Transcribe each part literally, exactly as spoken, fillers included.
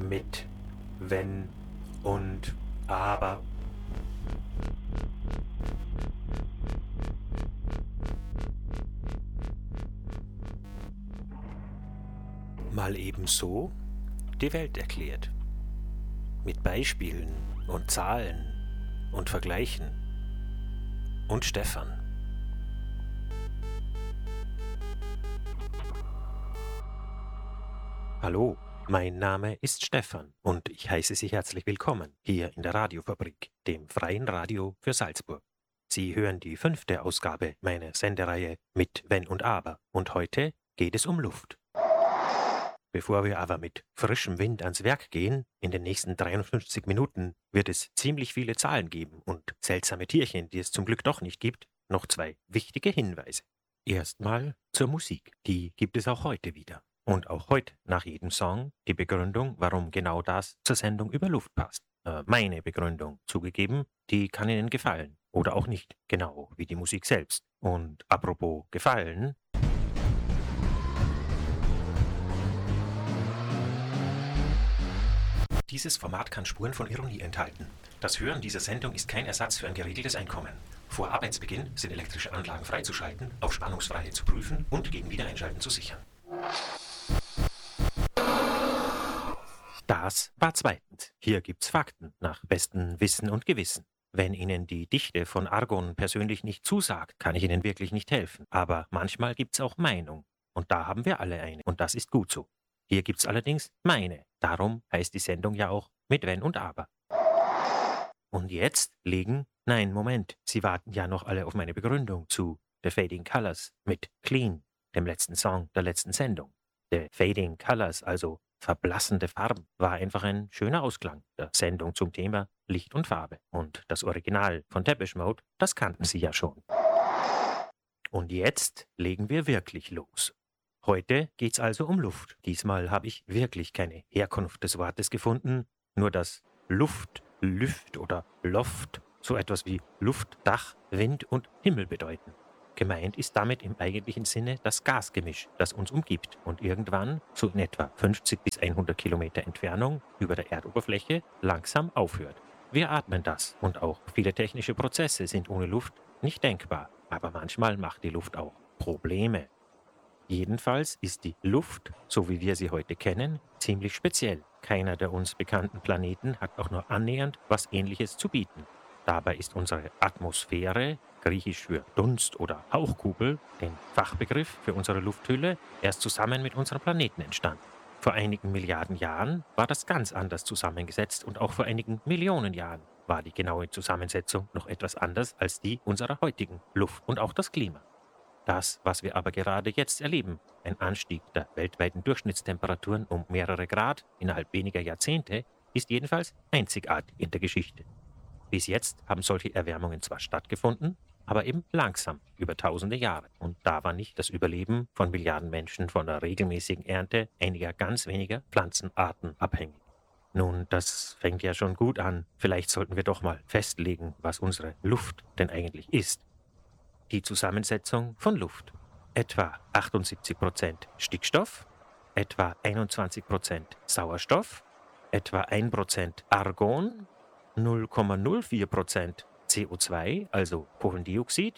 mit Wenn und Aber. Mal eben so die Welt erklärt. Mit Beispielen und Zahlen und Vergleichen. Und Stefan. Hallo, mein Name ist Stefan und ich heiße Sie herzlich willkommen hier in der Radiofabrik, dem freien Radio für Salzburg. Sie hören die fünfte Ausgabe meiner Sendereihe mit Wenn und Aber und heute geht es um Luft. Bevor wir aber mit frischem Wind ans Werk gehen, in den nächsten dreiundfünfzig Minuten wird es ziemlich viele Zahlen geben und seltsame Tierchen, die es zum Glück doch nicht gibt, noch zwei wichtige Hinweise. Erstmal zur Musik, die gibt es auch heute wieder. Und auch heute nach jedem Song die Begründung, warum genau das zur Sendung über Luft passt. Äh, meine Begründung, zugegeben, die kann Ihnen gefallen. Oder auch nicht, genau wie die Musik selbst. Und apropos gefallen... Dieses Format kann Spuren von Ironie enthalten. Das Hören dieser Sendung ist kein Ersatz für ein geregeltes Einkommen. Vor Arbeitsbeginn sind elektrische Anlagen freizuschalten, auf Spannungsfreiheit zu prüfen und gegen Wiedereinschalten zu sichern. Das war zweitens. Hier gibt's Fakten nach bestem Wissen und Gewissen. Wenn Ihnen die Dichte von Argon persönlich nicht zusagt, kann ich Ihnen wirklich nicht helfen. Aber manchmal gibt's auch Meinung. Und da haben wir alle eine. Und das ist gut so. Hier gibt's allerdings meine. Darum heißt die Sendung ja auch mit Wenn und Aber. Und jetzt legen... Nein, Moment. Sie warten ja noch alle auf meine Begründung zu The Fading Colors mit Clean, dem letzten Song der letzten Sendung. The Fading Colors, also verblassende Farben, war einfach ein schöner Ausklang der Sendung zum Thema Licht und Farbe. Und das Original von Depeche Mode, das kannten Sie ja schon. Und jetzt legen wir wirklich los. Heute geht's also um Luft. Diesmal habe ich wirklich keine Herkunft des Wortes gefunden, nur dass Luft, Lüft oder Loft so etwas wie Luft, Dach, Wind und Himmel bedeuten. Gemeint ist damit im eigentlichen Sinne das Gasgemisch, das uns umgibt und irgendwann, so in etwa fünfzig bis hundert Kilometer Entfernung über der Erdoberfläche, langsam aufhört. Wir atmen das und auch viele technische Prozesse sind ohne Luft nicht denkbar. Aber manchmal macht die Luft auch Probleme. Jedenfalls ist die Luft, so wie wir sie heute kennen, ziemlich speziell. Keiner der uns bekannten Planeten hat auch nur annähernd was Ähnliches zu bieten. Dabei ist unsere Atmosphäre, griechisch für Dunst oder Hauchkugel, den Fachbegriff für unsere Lufthülle, erst zusammen mit unserem Planeten entstanden. Vor einigen Milliarden Jahren war das ganz anders zusammengesetzt und auch vor einigen Millionen Jahren war die genaue Zusammensetzung noch etwas anders als die unserer heutigen Luft und auch das Klima. Das, was wir aber gerade jetzt erleben, ein Anstieg der weltweiten Durchschnittstemperaturen um mehrere Grad innerhalb weniger Jahrzehnte, ist jedenfalls einzigartig in der Geschichte. Bis jetzt haben solche Erwärmungen zwar stattgefunden, aber eben langsam, über tausende Jahre. Und da war nicht das Überleben von Milliarden Menschen von der regelmäßigen Ernte einiger ganz weniger Pflanzenarten abhängig. Nun, das fängt ja schon gut an. Vielleicht sollten wir doch mal festlegen, was unsere Luft denn eigentlich ist. Die Zusammensetzung von Luft. Etwa achtundsiebzig Prozent Stickstoff, etwa einundzwanzig Prozent Sauerstoff, etwa ein Prozent Argon, null Komma null vier Prozent C O zwei, also Kohlendioxid,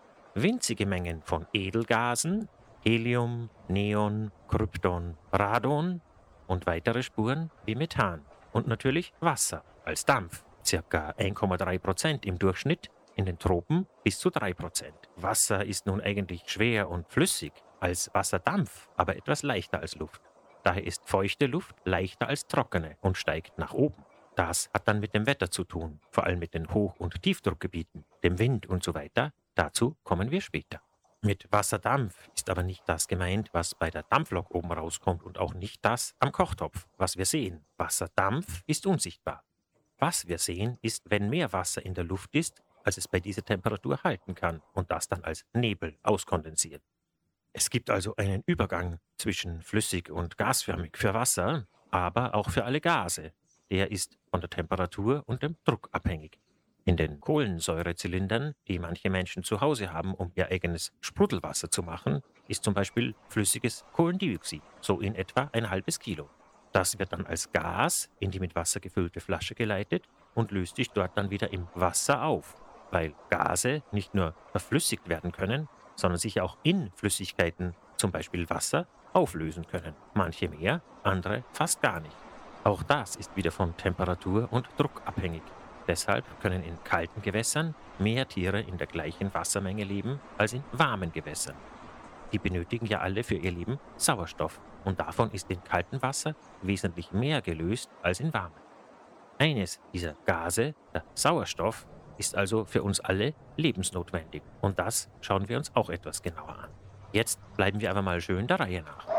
winzige Mengen von Edelgasen, Helium, Neon, Krypton, Radon und weitere Spuren wie Methan und natürlich Wasser als Dampf, ca. eins Komma drei Prozent im Durchschnitt, in den Tropen bis zu drei Prozent. Wasser ist nun eigentlich schwer und flüssig, als Wasserdampf, aber etwas leichter als Luft. Daher ist feuchte Luft leichter als trockene und steigt nach oben. Das hat dann mit dem Wetter zu tun, vor allem mit den Hoch- und Tiefdruckgebieten, dem Wind und so weiter. Dazu kommen wir später. Mit Wasserdampf ist aber nicht das gemeint, was bei der Dampflok oben rauskommt und auch nicht das am Kochtopf, was wir sehen. Wasserdampf ist unsichtbar. Was wir sehen, ist, wenn mehr Wasser in der Luft ist, als es bei dieser Temperatur halten kann und das dann als Nebel auskondensiert. Es gibt also einen Übergang zwischen flüssig und gasförmig für Wasser, aber auch für alle Gase. Der ist von der Temperatur und dem Druck abhängig. In den Kohlensäurezylindern, die manche Menschen zu Hause haben, um ihr eigenes Sprudelwasser zu machen, ist zum Beispiel flüssiges Kohlendioxid, so in etwa ein halbes Kilo. Das wird dann als Gas in die mit Wasser gefüllte Flasche geleitet und löst sich dort dann wieder im Wasser auf, weil Gase nicht nur verflüssigt werden können, sondern sich auch in Flüssigkeiten, zum Beispiel Wasser, auflösen können. Manche mehr, andere fast gar nicht. Auch das ist wieder von Temperatur und Druck abhängig. Deshalb können in kalten Gewässern mehr Tiere in der gleichen Wassermenge leben als in warmen Gewässern. Die benötigen ja alle für ihr Leben Sauerstoff und davon ist in kaltem Wasser wesentlich mehr gelöst als in warmem. Eines dieser Gase, der Sauerstoff, ist also für uns alle lebensnotwendig und das schauen wir uns auch etwas genauer an. Jetzt bleiben wir aber mal schön der Reihe nach.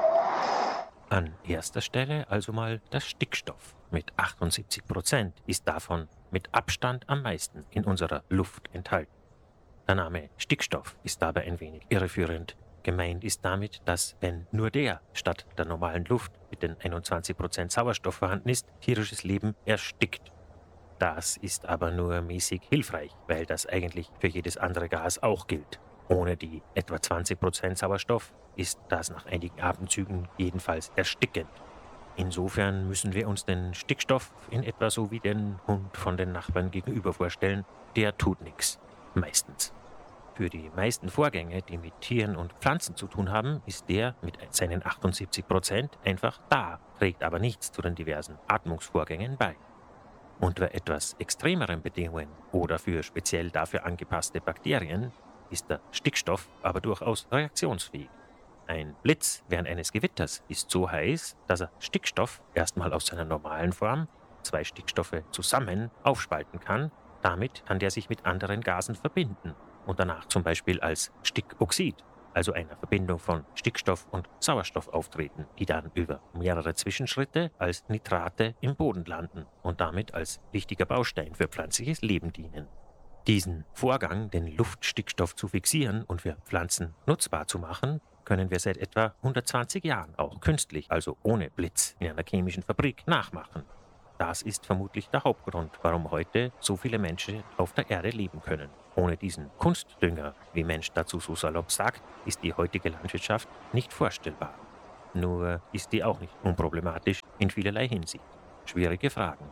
An erster Stelle also mal der Stickstoff. Mit achtundsiebzig Prozent ist davon mit Abstand am meisten in unserer Luft enthalten. Der Name Stickstoff ist dabei ein wenig irreführend. Gemeint ist damit, dass, wenn nur der statt der normalen Luft mit den einundzwanzig Prozent Sauerstoff vorhanden ist, tierisches Leben erstickt. Das ist aber nur mäßig hilfreich, weil das eigentlich für jedes andere Gas auch gilt. Ohne die etwa zwanzig Prozent Sauerstoff ist das nach einigen Atemzügen jedenfalls erstickend. Insofern müssen wir uns den Stickstoff in etwa so wie den Hund von den Nachbarn gegenüber vorstellen. Der tut nichts. Meistens. Für die meisten Vorgänge, die mit Tieren und Pflanzen zu tun haben, ist der mit seinen achtundsiebzig Prozent einfach da, trägt aber nichts zu den diversen Atmungsvorgängen bei. Unter etwas extremeren Bedingungen oder für speziell dafür angepasste Bakterien ist der Stickstoff aber durchaus reaktionsfähig. Ein Blitz während eines Gewitters ist so heiß, dass er Stickstoff erstmal aus seiner normalen Form, zwei Stickstoffe zusammen, aufspalten kann. Damit kann der sich mit anderen Gasen verbinden und danach zum Beispiel als Stickoxid, also einer Verbindung von Stickstoff und Sauerstoff auftreten, die dann über mehrere Zwischenschritte als Nitrate im Boden landen und damit als wichtiger Baustein für pflanzliches Leben dienen. Diesen Vorgang, den Luftstickstoff zu fixieren und für Pflanzen nutzbar zu machen, können wir seit etwa hundertzwanzig Jahren auch künstlich, also ohne Blitz, in einer chemischen Fabrik nachmachen. Das ist vermutlich der Hauptgrund, warum heute so viele Menschen auf der Erde leben können. Ohne diesen Kunstdünger, wie Mensch dazu so salopp sagt, ist die heutige Landwirtschaft nicht vorstellbar. Nur ist die auch nicht unproblematisch in vielerlei Hinsicht. Schwierige Fragen.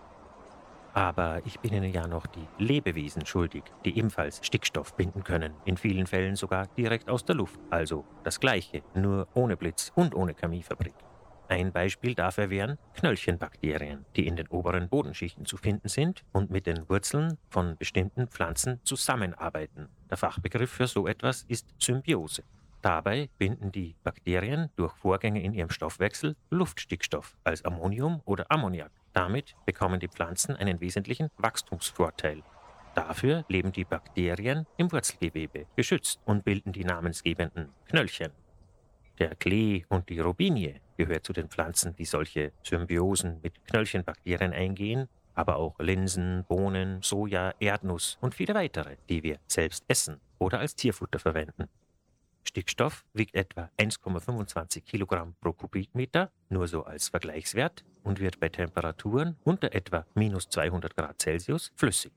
Aber ich bin Ihnen ja noch die Lebewesen schuldig, die ebenfalls Stickstoff binden können, in vielen Fällen sogar direkt aus der Luft. Also das Gleiche, nur ohne Blitz und ohne Chemiefabrik. Ein Beispiel dafür wären Knöllchenbakterien, die in den oberen Bodenschichten zu finden sind und mit den Wurzeln von bestimmten Pflanzen zusammenarbeiten. Der Fachbegriff für so etwas ist Symbiose. Dabei binden die Bakterien durch Vorgänge in ihrem Stoffwechsel Luftstickstoff als Ammonium oder Ammoniak. Damit bekommen die Pflanzen einen wesentlichen Wachstumsvorteil. Dafür leben die Bakterien im Wurzelgewebe geschützt und bilden die namensgebenden Knöllchen. Der Klee und die Robinie gehört zu den Pflanzen, die solche Symbiosen mit Knöllchenbakterien eingehen, aber auch Linsen, Bohnen, Soja, Erdnuss und viele weitere, die wir selbst essen oder als Tierfutter verwenden. Stickstoff wiegt etwa eins Komma fünfundzwanzig Kilogramm pro Kubikmeter, nur so als Vergleichswert, und wird bei Temperaturen unter etwa minus zweihundert Grad Celsius flüssig.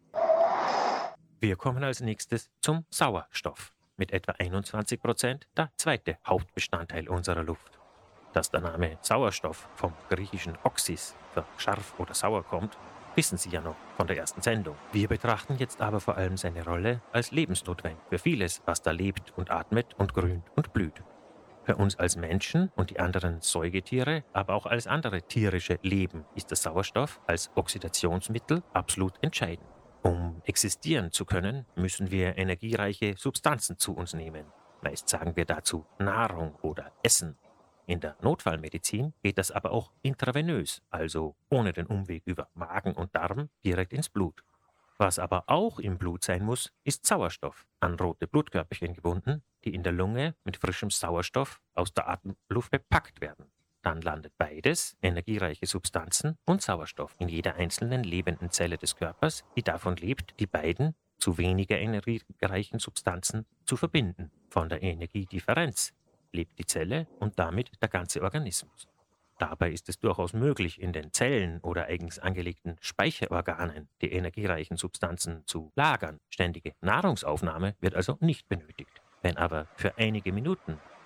Wir kommen als nächstes zum Sauerstoff. Mit etwa einundzwanzig Prozent der zweite Hauptbestandteil unserer Luft. Dass der Name Sauerstoff vom griechischen Oxys für scharf oder sauer kommt, wissen Sie ja noch von der ersten Sendung. Wir betrachten jetzt aber vor allem seine Rolle als lebensnotwendig für vieles, was da lebt und atmet und grünt und blüht. Für uns als Menschen und die anderen Säugetiere, aber auch als andere tierische Leben ist der Sauerstoff als Oxidationsmittel absolut entscheidend. Um existieren zu können, müssen wir energiereiche Substanzen zu uns nehmen. Meist sagen wir dazu Nahrung oder Essen. In der Notfallmedizin geht das aber auch intravenös, also ohne den Umweg über Magen und Darm direkt ins Blut. Was aber auch im Blut sein muss, ist Sauerstoff, an rote Blutkörperchen gebunden, die in der Lunge mit frischem Sauerstoff aus der Atemluft bepackt werden. Dann landet beides, energiereiche Substanzen und Sauerstoff, in jeder einzelnen lebenden Zelle des Körpers, die davon lebt, die beiden zu weniger energiereichen Substanzen zu verbinden. Von der Energiedifferenz lebt die Zelle und damit der ganze Organismus. Dabei ist es durchaus möglich, in den Zellen oder eigens angelegten Speicherorganen die energiereichen Substanzen zu lagern. Ständige Nahrungsaufnahme wird also nicht benötigt. Wenn aber für einige Minuten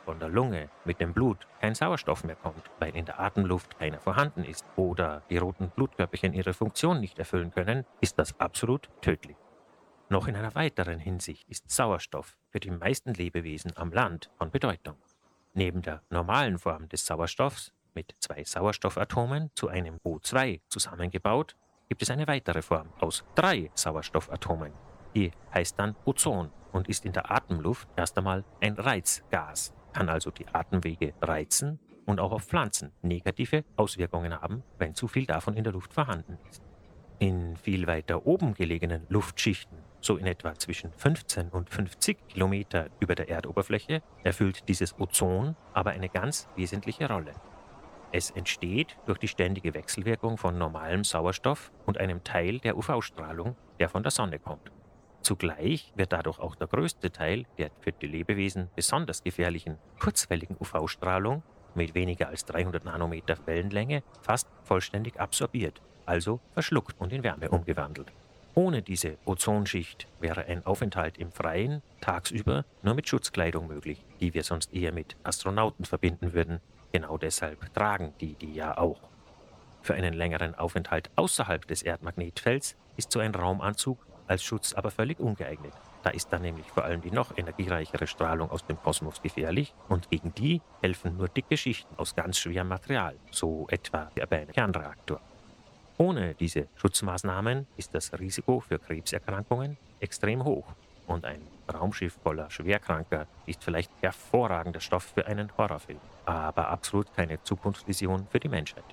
von der Lunge mit dem Blut kein Sauerstoff mehr kommt, weil in der Atemluft keiner vorhanden ist oder die roten Blutkörperchen ihre Funktion nicht erfüllen können, ist das absolut tödlich. Noch in einer weiteren Hinsicht ist Sauerstoff für die meisten Lebewesen am Land von Bedeutung. Neben der normalen Form des Sauerstoffs mit zwei Sauerstoffatomen zu einem O zwei zusammengebaut, gibt es eine weitere Form aus drei Sauerstoffatomen. Die heißt dann Ozon und ist in der Atemluft erst einmal ein Reizgas, kann also die Atemwege reizen und auch auf Pflanzen negative Auswirkungen haben, wenn zu viel davon in der Luft vorhanden ist. In viel weiter oben gelegenen Luftschichten, so in etwa zwischen fünfzehn und fünfzig Kilometer über der Erdoberfläche, erfüllt dieses Ozon aber eine ganz wesentliche Rolle. Es entsteht durch die ständige Wechselwirkung von normalem Sauerstoff und einem Teil der U V-Strahlung, der von der Sonne kommt. Zugleich wird dadurch auch der größte Teil der für die Lebewesen besonders gefährlichen kurzwelligen U V-Strahlung mit weniger als dreihundert Nanometer Wellenlänge fast vollständig absorbiert, also verschluckt und in Wärme umgewandelt. Ohne diese Ozonschicht wäre ein Aufenthalt im Freien tagsüber nur mit Schutzkleidung möglich, die wir sonst eher mit Astronauten verbinden würden. Genau deshalb tragen die die ja auch. Für einen längeren Aufenthalt außerhalb des Erdmagnetfelds ist so ein Raumanzug als Schutz aber völlig ungeeignet. Da ist dann nämlich vor allem die noch energiereichere Strahlung aus dem Kosmos gefährlich und gegen die helfen nur dicke Schichten aus ganz schwerem Material, so etwa bei einem Kernreaktor. Ohne diese Schutzmaßnahmen ist das Risiko für Krebserkrankungen extrem hoch und ein Raumschiff voller Schwerkranker ist vielleicht hervorragender Stoff für einen Horrorfilm, aber absolut keine Zukunftsvision für die Menschheit.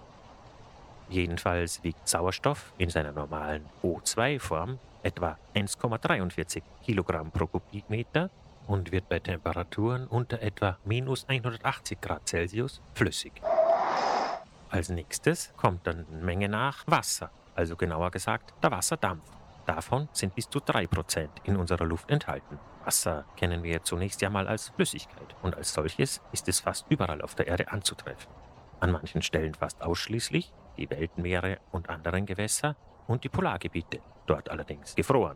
Jedenfalls wiegt Sauerstoff in seiner normalen O zwei Form etwa eins Komma dreiundvierzig Kilogramm pro Kubikmeter und wird bei Temperaturen unter etwa minus hundertachtzig Grad Celsius flüssig. Als nächstes kommt dann Menge nach Wasser, also genauer gesagt der Wasserdampf. Davon sind bis zu drei Prozent in unserer Luft enthalten. Wasser kennen wir zunächst ja mal als Flüssigkeit und als solches ist es fast überall auf der Erde anzutreffen. An manchen Stellen fast ausschließlich, die Weltmeere und anderen Gewässer und die Polargebiete, dort allerdings gefroren.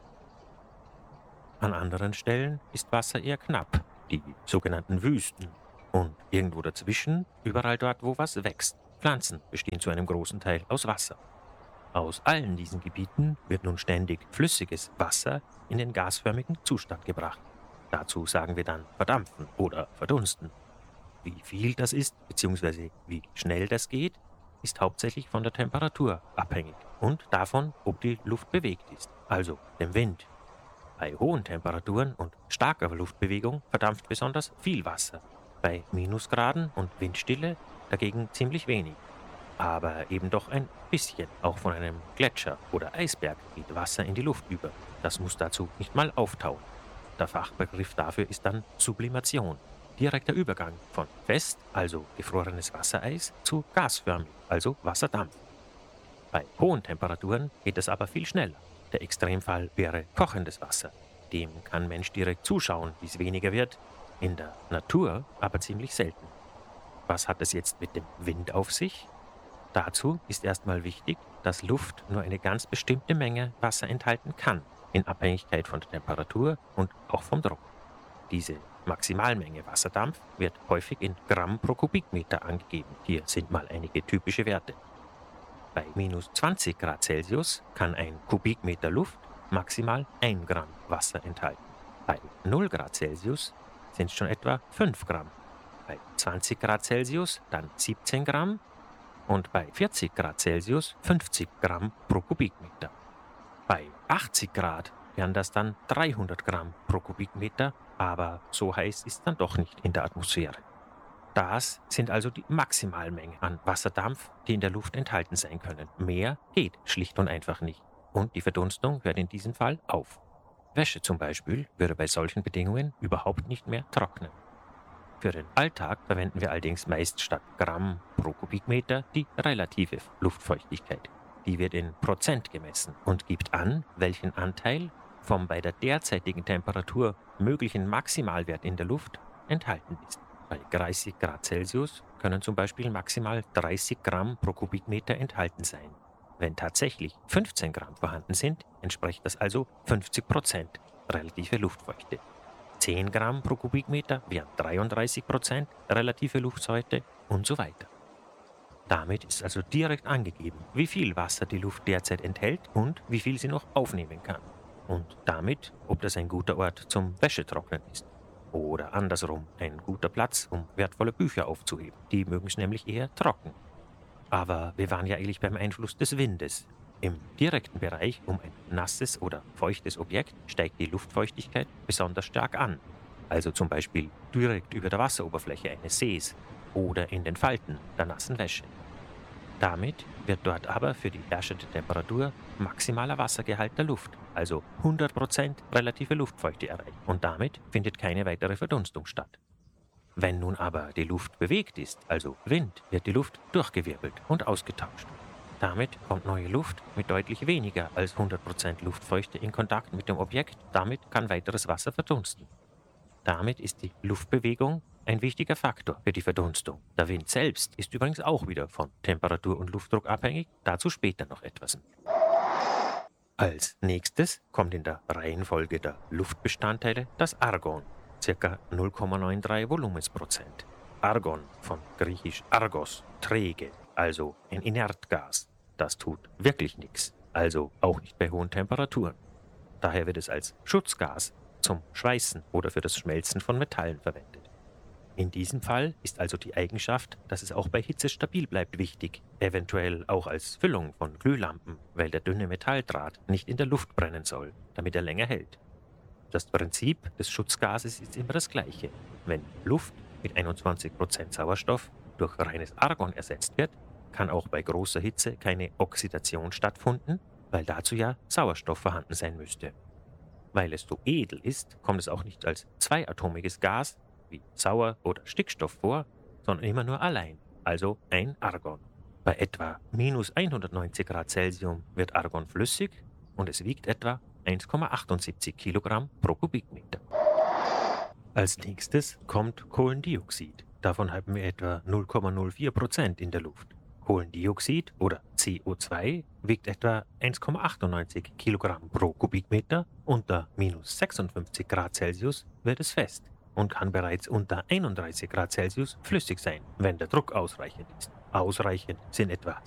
An anderen Stellen ist Wasser eher knapp, die sogenannten Wüsten. Und irgendwo dazwischen, überall dort, wo was wächst. Pflanzen bestehen zu einem großen Teil aus Wasser. Aus allen diesen Gebieten wird nun ständig flüssiges Wasser in den gasförmigen Zustand gebracht. Dazu sagen wir dann verdampfen oder verdunsten. Wie viel das ist, beziehungsweise wie schnell das geht, ist hauptsächlich von der Temperatur abhängig und davon, ob die Luft bewegt ist, also dem Wind. Bei hohen Temperaturen und starker Luftbewegung verdampft besonders viel Wasser. Bei Minusgraden und Windstille dagegen ziemlich wenig. Aber eben doch ein bisschen, auch von einem Gletscher oder Eisberg geht Wasser in die Luft über. Das muss dazu nicht mal auftauen. Der Fachbegriff dafür ist dann Sublimation. Direkter Übergang von fest, also gefrorenes Wassereis, zu gasförmig, also Wasserdampf. Bei hohen Temperaturen geht es aber viel schneller. Der Extremfall wäre kochendes Wasser. Dem kann Mensch direkt zuschauen, wie es weniger wird. In der Natur aber ziemlich selten. Was hat es jetzt mit dem Wind auf sich? Dazu ist erstmal wichtig, dass Luft nur eine ganz bestimmte Menge Wasser enthalten kann, in Abhängigkeit von der Temperatur und auch vom Druck. Diese Maximalmenge Wasserdampf wird häufig in Gramm pro Kubikmeter angegeben. Hier sind mal einige typische Werte. Bei minus zwanzig Grad Celsius kann ein Kubikmeter Luft maximal ein Gramm Wasser enthalten. Bei null Grad Celsius sind es schon etwa fünf Gramm. Bei zwanzig Grad Celsius dann siebzehn Gramm und bei vierzig Grad Celsius fünfzig Gramm pro Kubikmeter. Bei achtzig Grad wären das dann dreihundert Gramm pro Kubikmeter, aber so heiß ist dann doch nicht in der Atmosphäre. Das sind also die Maximalmengen an Wasserdampf, die in der Luft enthalten sein können. Mehr geht schlicht und einfach nicht. Und die Verdunstung hört in diesem Fall auf. Wäsche zum Beispiel würde bei solchen Bedingungen überhaupt nicht mehr trocknen. Für den Alltag verwenden wir allerdings meist statt Gramm pro Kubikmeter die relative Luftfeuchtigkeit. Die wird in Prozent gemessen und gibt an, welchen Anteil vom bei der derzeitigen Temperatur möglichen Maximalwert in der Luft enthalten ist. Bei dreißig Grad Celsius können zum Beispiel maximal dreißig Gramm pro Kubikmeter enthalten sein. Wenn tatsächlich fünfzehn Gramm vorhanden sind, entspricht das also fünfzig Prozent relative Luftfeuchte. zehn Gramm pro Kubikmeter wären dreiunddreißig Prozent relative Luftfeuchte und so weiter. Damit ist also direkt angegeben, wie viel Wasser die Luft derzeit enthält und wie viel sie noch aufnehmen kann. Und damit, ob das ein guter Ort zum Wäschetrocknen ist. Oder andersrum, ein guter Platz, um wertvolle Bücher aufzuheben. Die mögen es nämlich eher trocken. Aber wir waren ja eigentlich beim Einfluss des Windes. Im direkten Bereich um ein nasses oder feuchtes Objekt steigt die Luftfeuchtigkeit besonders stark an. Also zum Beispiel direkt über der Wasseroberfläche eines Sees oder in den Falten der nassen Wäsche. Damit wird dort aber für die herrschende Temperatur maximaler Wassergehalt der Luft, also hundert Prozent relative Luftfeuchte erreicht. Und damit findet keine weitere Verdunstung statt. Wenn nun aber die Luft bewegt ist, also Wind, wird die Luft durchgewirbelt und ausgetauscht. Damit kommt neue Luft mit deutlich weniger als hundert Prozent Luftfeuchte in Kontakt mit dem Objekt. Damit kann weiteres Wasser verdunsten. Damit ist die Luftbewegung ein wichtiger Faktor für die Verdunstung. Der Wind selbst ist übrigens auch wieder von Temperatur und Luftdruck abhängig, dazu später noch etwas. Als nächstes kommt in der Reihenfolge der Luftbestandteile das Argon, ca. null Komma dreiundneunzig Volumensprozent. Argon, von griechisch Argos, träge, also ein Inertgas. Das tut wirklich nichts, also auch nicht bei hohen Temperaturen. Daher wird es als Schutzgas zum Schweißen oder für das Schmelzen von Metallen verwendet. In diesem Fall ist also die Eigenschaft, dass es auch bei Hitze stabil bleibt, wichtig, eventuell auch als Füllung von Glühlampen, weil der dünne Metalldraht nicht in der Luft brennen soll, damit er länger hält. Das Prinzip des Schutzgases ist immer das gleiche. Wenn Luft mit einundzwanzig Prozent Sauerstoff durch reines Argon ersetzt wird, kann auch bei großer Hitze keine Oxidation stattfinden, weil dazu ja Sauerstoff vorhanden sein müsste. Weil es so edel ist, kommt es auch nicht als zweiatomiges Gas wie Sauer- oder Stickstoff vor, sondern immer nur allein, also ein Argon. Bei etwa minus hundertneunzig Grad Celsius wird Argon flüssig und es wiegt etwa eins Komma achtundsiebzig Kilogramm pro Kubikmeter. Als nächstes kommt Kohlendioxid. Davon haben wir etwa null Komma null vier Prozent in der Luft. Kohlendioxid oder C O zwei wiegt etwa eins Komma achtundneunzig Kilogramm pro Kubikmeter. Unter minus sechsundfünfzig Grad Celsius wird es fest und kann bereits unter einunddreißig Grad Celsius flüssig sein, wenn der Druck ausreichend ist. Ausreichend sind etwa